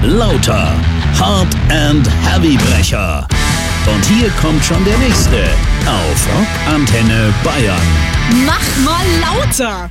Lauter. Hard and Heavybrecher. Und hier kommt schon der nächste auf Rockantenne Bayern. Mach mal lauter.